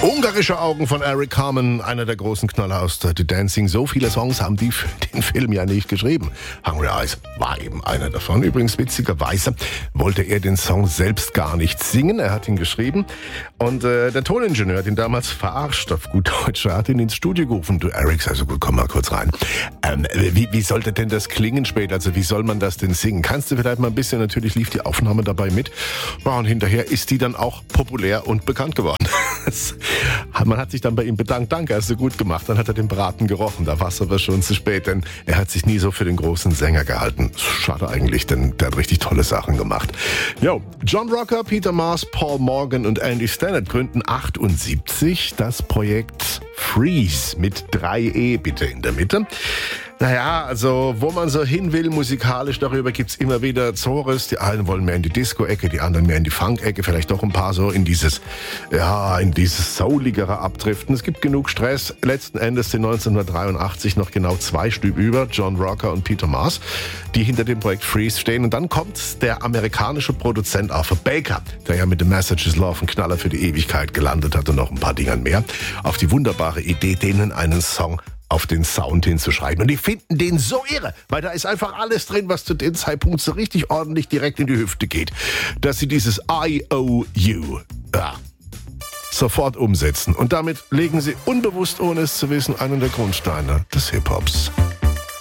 Ungarische Augen von Eric Carmen, einer der großen Knaller aus Dirty Dancing. So viele Songs haben die für den Film ja nicht geschrieben. Hungry Eyes war eben einer davon. Übrigens, witzigerweise wollte er den Song selbst gar nicht singen. Er hat ihn geschrieben. Und der Toningenieur hat ihn damals verarscht, auf gut Deutsch. Er hat ihn ins Studio gerufen. Du, Eric, also gut, komm mal kurz rein. Wie sollte denn das klingen später? Also wie soll man das denn singen? Kannst du vielleicht mal ein bisschen, natürlich lief die Aufnahme dabei mit. Ja, und hinterher ist die dann auch populär und bekannt geworden. Man hat sich dann bei ihm bedankt. Danke, hast du gut gemacht. Dann hat er den Braten gerochen. Da war es aber schon zu spät, denn er hat sich nie so für den großen Sänger gehalten. Schade eigentlich, denn der hat richtig tolle Sachen gemacht. Jo, John Rocker, Peter Mars, Paul Morgan und Andy Stannard gründen 78 das Projekt Freeze mit 3E bitte in der Mitte. Naja, also wo man so hin will musikalisch, darüber gibt's immer wieder Zores. Die einen wollen mehr in die Disco-Ecke, die anderen mehr in die Funk-Ecke, vielleicht doch ein paar so in dieses souligere abdriften. Es gibt genug Stress. Letzten Endes sind 1983 noch genau 2 Stück über, John Rocker und Peter Mars, die hinter dem Projekt Freeze stehen. Und dann kommt der amerikanische Produzent Arthur Baker, der ja mit The Message is Love einen Knaller für die Ewigkeit gelandet hat und noch ein paar Dingern mehr, auf die wunderbare Idee, denen einen Song auf den Sound hinzuschreiben. Und die finden den so irre, weil da ist einfach alles drin, was zu dem Zeitpunkt so richtig ordentlich direkt in die Hüfte geht, dass sie dieses IOU sofort umsetzen. Und damit legen sie unbewusst, ohne es zu wissen, einen der Grundsteine des Hip-Hops.